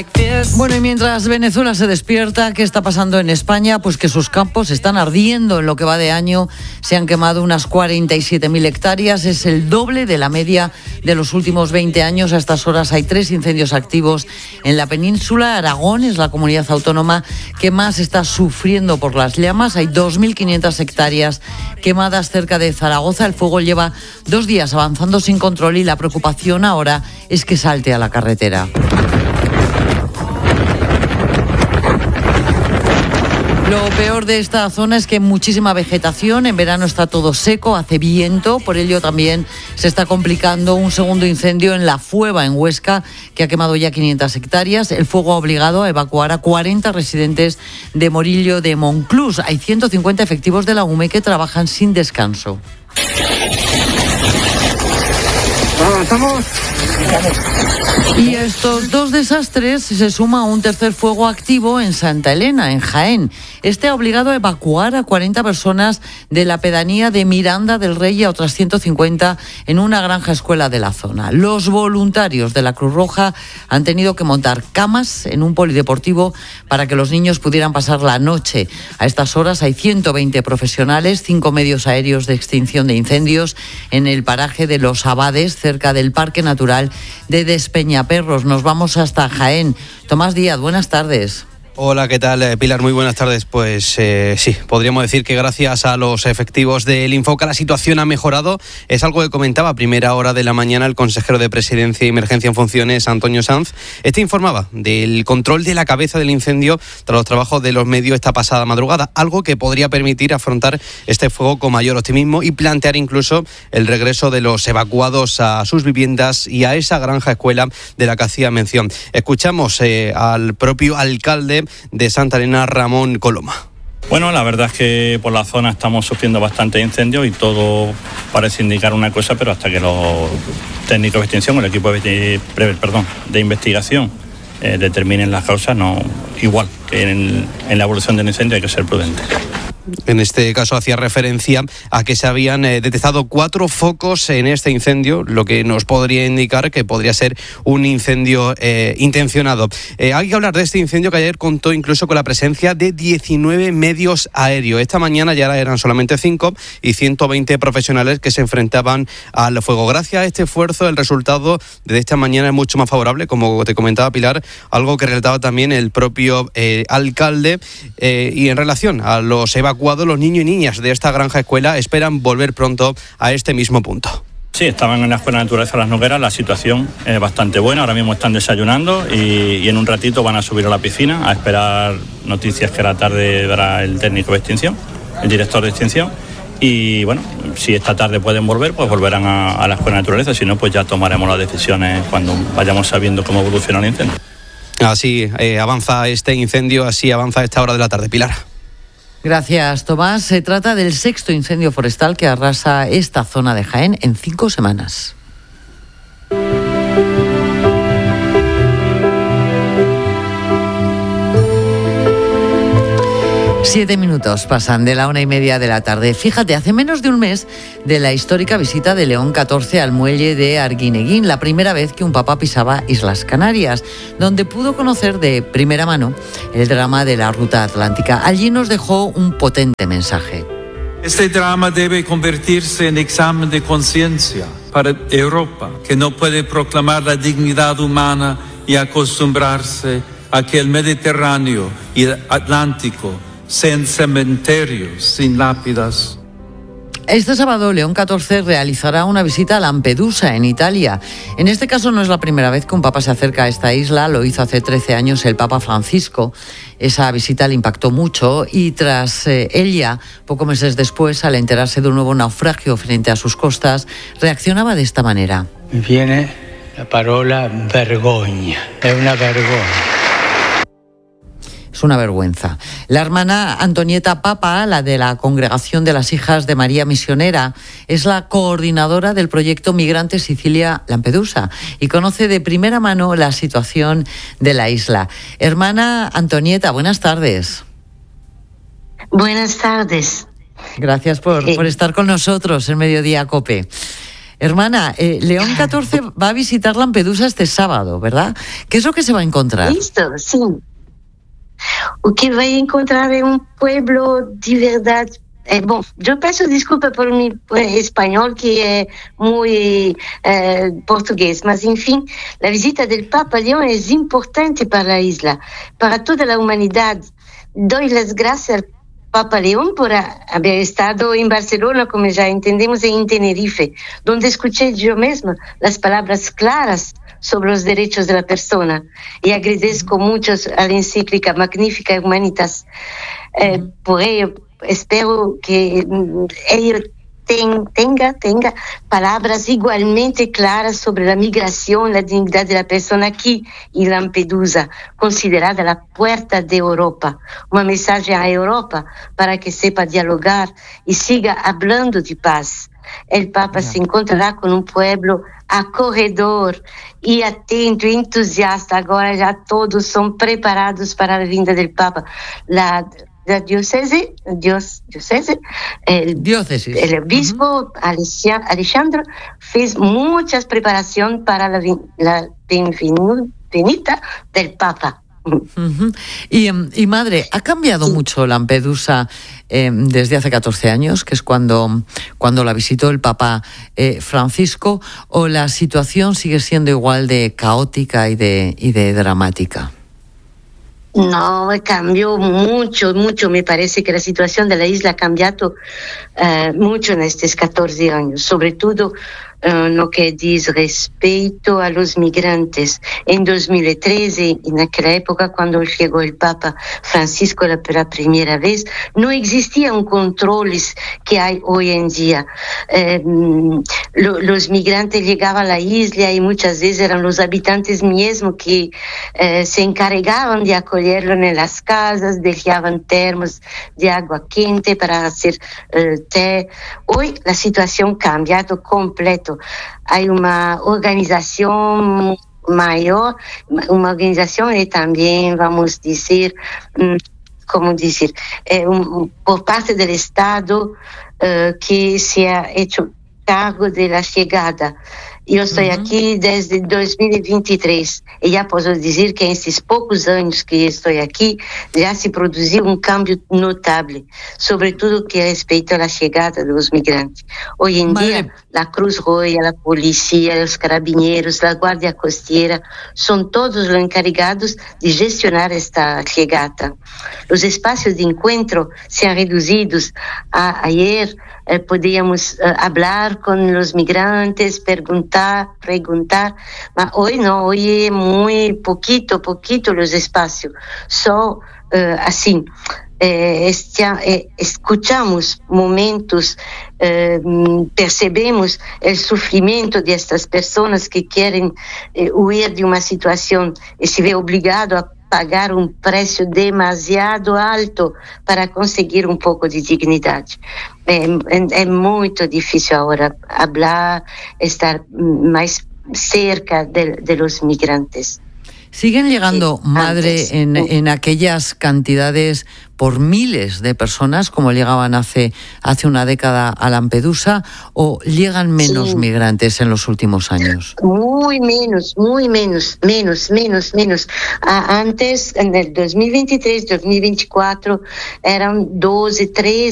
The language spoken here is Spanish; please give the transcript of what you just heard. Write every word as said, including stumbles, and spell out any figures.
Bueno, y mientras Venezuela se despierta, ¿qué está pasando en España? Pues que sus campos están ardiendo. En lo que va de año se han quemado unas cuarenta y siete mil hectáreas. Es el doble de la media de los últimos veinte años. A estas horas hay tres incendios activos en la península. Aragón es la comunidad autónoma que más está sufriendo por las llamas. Hay dos mil quinientas hectáreas quemadas cerca de Zaragoza. El fuego lleva dos días avanzando sin control y la preocupación ahora es que salte a la carretera. Lo peor de esta zona es que hay muchísima vegetación, en verano está todo seco, hace viento, por ello también se está complicando un segundo incendio en La Fueva, en Huesca, que ha quemado ya quinientas hectáreas. El fuego ha obligado a evacuar a cuarenta residentes de Morillo de Monclús. Hay ciento cincuenta efectivos de la U M E que trabajan sin descanso. Avanzamos. Y estos dos desastres se suma a un tercer fuego activo en Santa Elena, en Jaén. Este ha obligado a evacuar a cuarenta personas de la pedanía de Miranda del Rey y a otras ciento cincuenta en una granja escuela de la zona. Los voluntarios de la Cruz Roja han tenido que montar camas en un polideportivo para que los niños pudieran pasar la noche. A estas horas hay ciento veinte profesionales, cinco medios aéreos de extinción de incendios en el paraje de Los Abades, cerca del Parque Natural de Despeñaperros. Nos vamos hasta Jaén. Tomás Díaz, buenas tardes. Hola, ¿qué tal, Pilar? Muy buenas tardes. Pues eh, sí, podríamos decir que gracias a los efectivos del Infoca la situación ha mejorado. Es algo que comentaba a primera hora de la mañana el consejero de Presidencia y Emergencia en Funciones, Antonio Sanz. Este informaba del control de la cabeza del incendio tras los trabajos de los medios esta pasada madrugada, algo que podría permitir afrontar este fuego con mayor optimismo y plantear incluso el regreso de los evacuados a sus viviendas y a esa granja escuela de la que hacía mención. Escuchamos eh, al propio alcalde de Santa Elena, Ramón Coloma. Bueno, la verdad es que por la zona estamos sufriendo bastantes incendios y todo parece indicar una cosa, pero hasta que los técnicos de extinción, el equipo de, perdón, de investigación eh, determinen las causas, no igual que en, en la evolución del incendio hay que ser prudentes. En este caso hacía referencia a que se habían eh, detectado cuatro focos en este incendio, lo que nos podría indicar que podría ser un incendio eh, intencionado. Eh, hay que hablar de este incendio que ayer contó incluso con la presencia de diecinueve medios aéreos. Esta mañana ya eran solamente cinco y ciento veinte profesionales que se enfrentaban al fuego. Gracias a este esfuerzo, el resultado de esta mañana es mucho más favorable, como te comentaba Pilar, algo que relataba también el propio eh, alcalde. Eh, y en relación a los evacuados, los niños y niñas de esta granja escuela esperan volver pronto a este mismo punto. Sí, estaban en la Escuela de Naturaleza Las Nogueras, la situación es bastante buena, ahora mismo están desayunando y, y en un ratito van a subir a la piscina a esperar noticias que a la tarde dará el técnico de extinción, el director de extinción. Y bueno, si esta tarde pueden volver, pues volverán a, a la Escuela de Naturaleza, si no, pues ya tomaremos las decisiones cuando vayamos sabiendo cómo evoluciona el incendio. Así eh, avanza este incendio, así avanza a esta hora de la tarde. Pilar. Gracias, Tomás. Se trata del sexto incendio forestal que arrasa esta zona de Jaén en cinco semanas. Siete minutos pasan de la una y media de la tarde. Fíjate, hace menos de un mes de la histórica visita de León catorce al muelle de Arguineguín, la primera vez que un papa pisaba Islas Canarias, donde pudo conocer de primera mano el drama de la ruta atlántica. Allí nos dejó un potente mensaje. Este drama debe convertirse en examen de conciencia para Europa, que no puede proclamar la dignidad humana y acostumbrarse a que el Mediterráneo y el Atlántico sean cementerios sin lápidas. Este sábado, León catorce realizará una visita a Lampedusa, en Italia. En este caso no es la primera vez que un papa se acerca a esta isla, lo hizo hace trece años el Papa Francisco. Esa visita le impactó mucho y tras eh, ella, pocos meses después, al enterarse de un nuevo naufragio frente a sus costas, reaccionaba de esta manera. Viene la parola vergogna, es una vergogna. Es una vergüenza. La hermana Antonieta Papa, la de la Congregación de las Hijas de María Misionera, es la coordinadora del proyecto Migrante Sicilia Lampedusa y conoce de primera mano la situación de la isla. Hermana Antonieta, buenas tardes. Buenas tardes. Gracias por, eh. por estar con nosotros en Mediodía COPE. Hermana, eh, León catorce va a visitar Lampedusa este sábado, ¿verdad? ¿Qué es lo que se va a encontrar? Listo, sí. O que va a encontrar es un pueblo de verdad. Eh, bom, yo peço desculpa por mi eh, español que es muy eh, portugués, mas enfim, la visita del Papa León es importante para la isla, para toda la humanidad. Doy las gracias al Papa León por haber estado en Barcelona, como ya entendemos, y en Tenerife, donde escuché yo misma las palabras claras sobre los derechos de la persona. Y agradezco mucho a la encíclica Magnífica Humanitas. Eh, por ello, espero que ellos ten, tenga, tenga palabras igualmente claras sobre la migración, la dignidad de la persona aquí en Lampedusa, considerada la puerta de Europa. Una mensaje a Europa para que sepa dialogar y siga hablando de paz. El Papa yeah. se encontrará con un pueblo acorredor e atento, entusiasta. Agora já todos são preparados para a vinda do Papa. La, la diocese, dios, diocese el, diócesis. El obispo uh-huh. Alexandre fez muitas preparações para la, la venida del Papa. Uh-huh. Y, y madre, ¿ha cambiado sí. mucho Lampedusa eh, desde hace catorce años, que es cuando, cuando la visitó el Papa eh, Francisco, o la situación sigue siendo igual de caótica y de, y de dramática? No, cambió mucho, mucho. Me parece que la situación de la isla ha cambiado uh, mucho en estos catorce años, sobre todo uh, lo que dice respecto a los migrantes. En dos mil trece, en aquella época cuando llegó el Papa Francisco la, por la primera vez, no existían controles que hay hoy en día. Uh, lo, los migrantes llegaban a la isla y muchas veces eran los habitantes mismos que uh, se encargaban de acoger en las casas, dejaban termos de agua quente para hacer uh, té. Hoy la situación ha cambiado completo. Hay una organización mayor, una organización y también, vamos a decir, um, ¿cómo decir? Eh, un, por parte del Estado uh, que se ha hecho cargo de la llegada. Eu estou uhum. aqui desde dois mil e vinte e três e já posso dizer que nesses poucos anos que estou aqui já se produziu um câmbio notável, sobretudo que respeita a chegada dos migrantes. Hoje em Mas... dia, a Cruz Roja, a polícia, os carabineiros, a Guardia Costeira são todos os encarregados de gestionar esta chegada. Os espaços de encontro são reduzidos. A, ayer eh, podíamos eh, falar com os migrantes, perguntar preguntar, mas hoy no, hoy es muy poquito, poquito los espacios. So, uh, así, eh, estia, eh, escuchamos momentos, eh, percebemos el sufrimiento de estas personas que quieren eh, huir de una situación y se ve obligado a pagar um preço demasiado alto para conseguir um pouco de dignidade. É, é, é muito difícil agora falar, estar mais cerca de, de los migrantes. ¿Siguen llegando, sí, madre, antes, en, sí. en aquellas cantidades por miles de personas como llegaban hace, hace una década a Lampedusa, o llegan menos sí. migrantes en los últimos años? Muy menos, muy menos, menos, menos, menos. Ah, antes, en el dos mil veintitrés, dos mil veinticuatro, eran doce, trece